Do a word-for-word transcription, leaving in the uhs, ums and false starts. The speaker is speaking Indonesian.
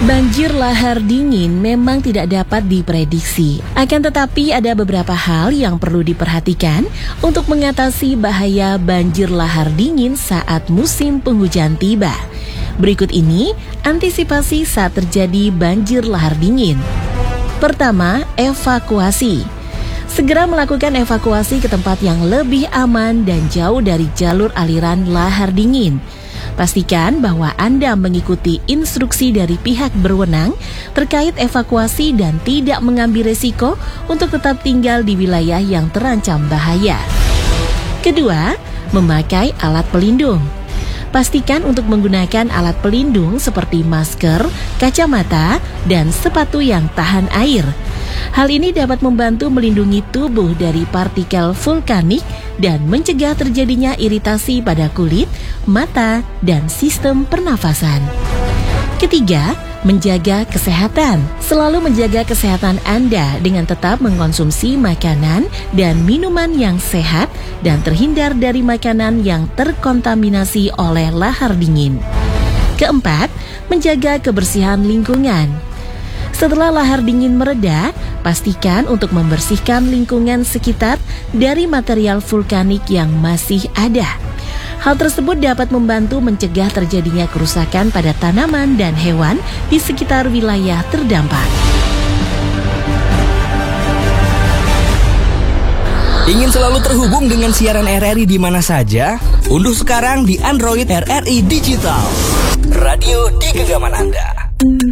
Banjir lahar dingin memang tidak dapat diprediksi. Akan tetapi ada beberapa hal yang perlu diperhatikan untuk mengatasi bahaya banjir lahar dingin saat musim penghujan tiba. Berikut ini antisipasi saat terjadi banjir lahar dingin. Pertama, evakuasi. Segera melakukan evakuasi ke tempat yang lebih aman dan jauh dari jalur aliran lahar dingin. Pastikan bahwa Anda mengikuti instruksi dari pihak berwenang terkait evakuasi dan tidak mengambil resiko untuk tetap tinggal di wilayah yang terancam bahaya. Kedua, memakai alat pelindung. Pastikan untuk menggunakan alat pelindung seperti masker, kacamata, dan sepatu yang tahan air. Hal ini dapat membantu melindungi tubuh dari partikel vulkanik dan mencegah terjadinya iritasi pada kulit, mata, dan sistem pernafasan. Ketiga, menjaga kesehatan. Selalu menjaga kesehatan Anda dengan tetap mengkonsumsi makanan dan minuman yang sehat dan terhindar dari makanan yang terkontaminasi oleh lahar dingin. Keempat, menjaga kebersihan lingkungan. Setelah lahar dingin mereda, pastikan untuk membersihkan lingkungan sekitar dari material vulkanik yang masih ada. Hal tersebut dapat membantu mencegah terjadinya kerusakan pada tanaman dan hewan di sekitar wilayah terdampak. Ingin selalu terhubung dengan siaran R R I di mana saja? Unduh sekarang di Android R R I Digital. Radio di genggaman Anda.